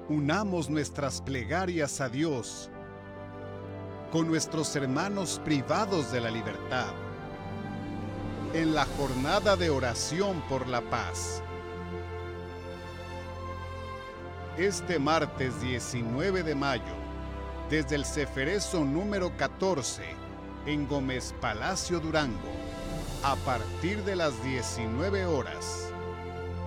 Unamos nuestras plegarias a Dios con nuestros hermanos privados de la libertad en la jornada de oración por la paz. Este martes 19 de mayo, desde el Ceferezo número 14, en Gómez Palacio, Durango, a partir de las 19 horas.